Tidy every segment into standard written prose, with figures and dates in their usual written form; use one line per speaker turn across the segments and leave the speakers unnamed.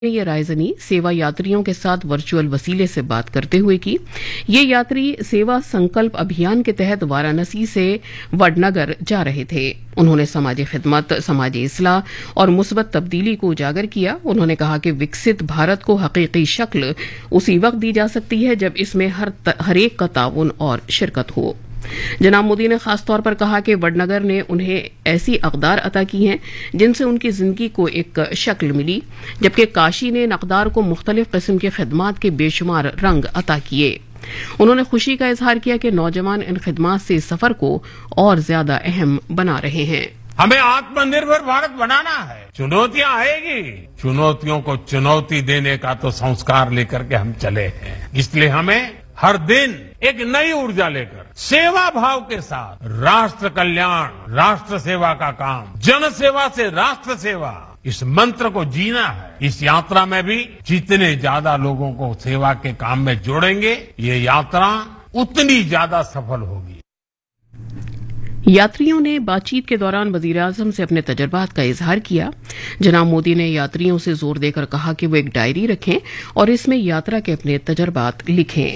ने ये रायजनी सेवा यात्रियों के साथ वर्चुअल वसीले से बात करते हुए की। ये यात्री सेवा संकल्प अभियान के तहत वाराणसी से वडनगर जा रहे थे। उन्होंने समाजी खिदमत, समाजी इस्लाह और मुस्बत तब्दीली को उजागर किया। उन्होंने कहा कि विकसित भारत को हकीकी शक्ल उसी वक्त दी जा सकती है जब इसमें हर एक का ताउन और शिरकत हो। जनाब मोदी ने खास तौर पर कहा कि वडनगर ने उन्हें ऐसी अक़दार अता की हैं जिनसे उनकी जिंदगी को एक शक्ल मिली, जबकि काशी ने नक़दार को मुख्तलिफ किस्म की खिदमात के बेशुमार रंग अता किए। उन्होंने खुशी का इजहार किया कि नौजवान इन खिदमात से इस सफर को और ज्यादा अहम बना रहे हैं।
हमें आत्मनिर्भर भारत बनाना है। चुनौतियां आएगी, चुनौतियों को चुनौती देने का तो संस्कार लेकर के हम चले हैं। इसलिए हमें हर दिन एक नई ऊर्जा लेकर सेवा भाव के साथ राष्ट्र कल्याण, राष्ट्र सेवा का काम, जन सेवा से राष्ट्र सेवा, इस मंत्र को जीना है। इस यात्रा में भी जितने ज्यादा लोगों को सेवा के काम में जोड़ेंगे, ये यात्रा उतनी ज्यादा सफल होगी।
यात्रियों ने बातचीत के दौरान वजीर आजम से अपने तजर्बात का इजहार किया। जनाब मोदी ने यात्रियों से जोर देकर कहा कि वो एक डायरी रखें और इसमें यात्रा के अपने तजर्बात लिखें।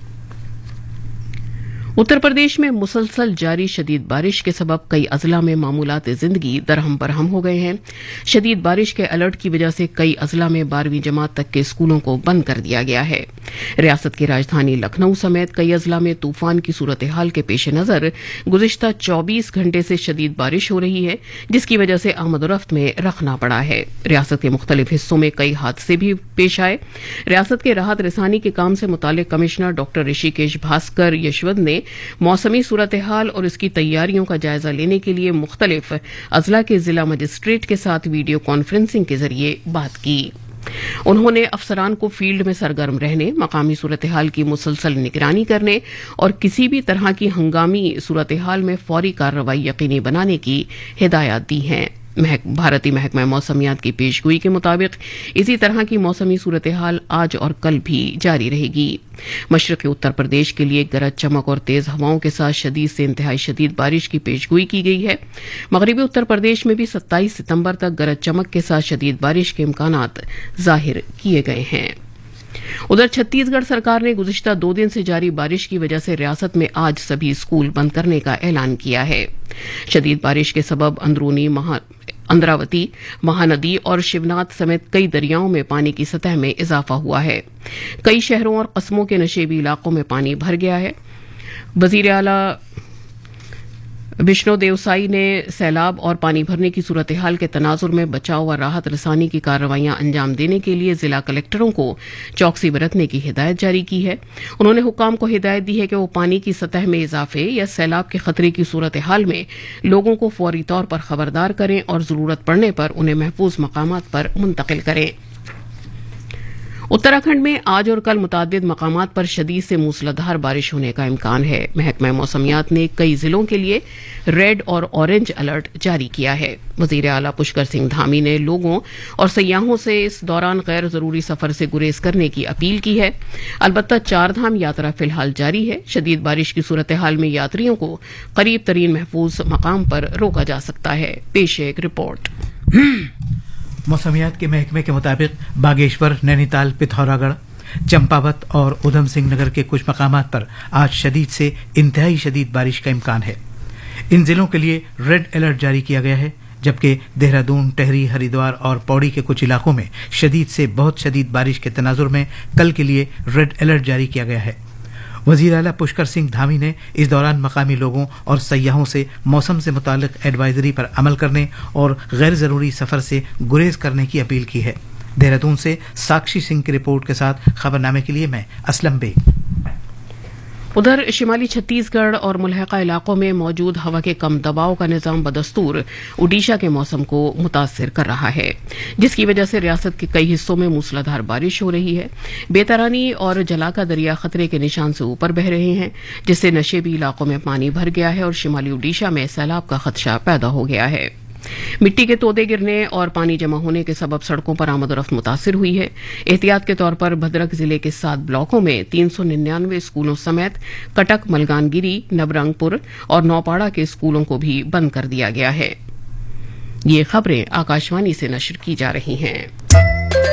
उत्तर प्रदेश में मुसलसल जारी शदीद बारिश के सबब कई अजला में मामूलात जिंदगी दरहम बरहम हो गए हैं। शदीद बारिश के अलर्ट की वजह से कई अजला में 12वीं जमात तक के स्कूलों को बंद कर दिया गया है। रियासत की राजधानी लखनऊ समेत कई अजला में तूफान की सूरत हाल के पेश नजर गुज़िश्ता 24 घंटे से शदीद बारिश हो रही है, जिसकी वजह से आमदोरफ्त में रखना पड़ा है। रियासत के मुख्तलिफ हिस्सों में कई हादसे भी पेश आए। रियासत के राहत रसानी के काम से मुतालिक कमिश्नर डॉक्टर ऋषिकेश भास्कर यशवंत ने मौसमी सूरत हाल और इसकी तैयारियों का जायजा लेने के लिए मुख्तलिफ अजला के जिला मजिस्ट्रेट के साथ वीडियो कॉन्फ्रेंसिंग के जरिए बात की। उन्होंने अफसरान को फील्ड में सरगर्म रहने, मकामी सूरत हाल की मुसलसल निगरानी करने और किसी भी तरह की हंगामी सूरत हाल में फौरी कार्रवाई यकीनी बनाने की हिदायत दी हैं। भारतीय महकमा मौसमियात की पेशगोई के मुताबिक इसी तरह की मौसमी सूरत हाल आज और कल भी जारी रहेगी। मशरक़ी उत्तर प्रदेश के लिए गरज चमक और तेज हवाओं के साथ शदीद से इंतहाई शदीद बारिश की पेशगोई की गई है। मगरबी उत्तर प्रदेश में भी 27 सितंबर तक गरज चमक के साथ शदीद बारिश के इम्कानात जाहिर किए गए हैं। उधर छत्तीसगढ़ सरकार ने गुज़िश्ता 2 दिन से जारी बारिश की वजह से रियासत में आज सभी स्कूल बंद करने का ऐलान किया है। शदीद बारिश के सबब अंद्रावती, महानदी और शिवनाथ समेत कई दरियाओं में पानी की सतह में इजाफा हुआ है। कई शहरों और कस्बों के नशेबी इलाकों में पानी भर गया है। वजीर आला विष्णु देवसाई ने सैलाब और पानी भरने की सूरत हाल के तनाजुर में बचाव और राहत रसानी की कार्रवाइयां अंजाम देने के लिए जिला कलेक्टरों को चौकसी बरतने की हिदायत जारी की है। उन्होंने हुक्काम को हिदायत दी है कि वो पानी की सतह में इजाफे या सैलाब के खतरे की सूरत हाल में लोगों को फौरी तौर पर खबरदार करें और जरूरत पड़ने पर उन्हें महफूज मकामात पर मुंतकिल करें। उत्तराखंड में आज और कल मुतादिद मकामात पर शदीद से मूसलाधार बारिश होने का इम्कान है। महकमा मौसमियात ने कई जिलों के लिए रेड और ऑरेंज अलर्ट जारी किया है। वजीर आला पुष्कर सिंह धामी ने लोगों और सयाहों से इस दौरान गैर जरूरी सफर से गुरेज करने की अपील की है। अलबत्ता 4 धाम यात्रा फिलहाल जारी है। शदीद बारिश की सूरत हाल में यात्रियों को करीब तरीन महफूज मकाम पर रोका जा सकता है। पेश है एक रिपोर्ट।
मौसमियात के महकमे के मुताबिक बागेश्वर, नैनीताल, पिथौरागढ़, चंपावत और उधम सिंह नगर के कुछ मकामात पर आज शदीद से इंतहाई शदीद बारिश का इम्कान है। इन जिलों के लिए रेड अलर्ट जारी किया गया है, जबकि देहरादून, टेहरी, हरिद्वार और पौड़ी के कुछ इलाकों में शदीद से बहुत शदीद बारिश के तनाजुर में कल के लिए रेड अलर्ट जारी किया गया है। वजीर आला पुष्कर सिंह धामी ने इस दौरान मकामी लोगों और सयाहों से मौसम से मुतालिक एडवाइजरी पर अमल करने और गैर जरूरी सफर से गुरेज करने की अपील की है। देहरादून से साक्षी सिंह की रिपोर्ट के साथ खबरनामे के लिए मैं असलम बेग।
उधर शिमाली छत्तीसगढ़ और मुल्हका इलाकों में मौजूद हवा के कम दबाव का निजाम बदस्तूर ओडिशा के मौसम को मुतासिर कर रहा है, जिसकी वजह से रियासत के कई हिस्सों में मूसलाधार बारिश हो रही है। बेतरानी और जलाका दरिया खतरे के निशान से ऊपर बह रहे हैं, जिससे नशेबी इलाकों में पानी भर गया है और शिमाली ओडिशा में सैलाब का खदशा पैदा हो गया है। मिट्टी के तोदे गिरने और पानी जमा होने के सबब सड़कों पर आमदोरफ्त मुतासिर हुई है। एहतियात के तौर पर भद्रक जिले के 7 ब्लॉकों में 399 स्कूलों समेत कटक, मलकानगिरी, नवरंगपुर और नौपाड़ा के स्कूलों को भी बंद कर दिया गया है। ये खबरें आकाशवाणी से नशर की जा रही हैं।